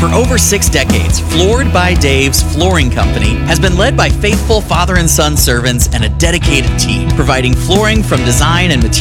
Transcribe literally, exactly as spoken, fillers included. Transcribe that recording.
For over six decades, Floored by Dave's Flooring Company has been led by faithful father and son servants and a dedicated team, providing flooring from design and material